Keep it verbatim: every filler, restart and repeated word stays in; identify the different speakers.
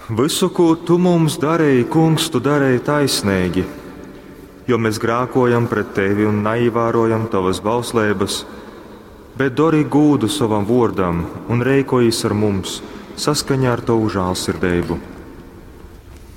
Speaker 1: Visu, ko tu mums darīji, kungs, tu darīji taisnīgi, jo mēs grēkojam pret tevi un neievērojam tavas bauslības, bet dari gūdu savam vārdam un rīkojies ar mums saskaņā ar tavu žēlsirdību.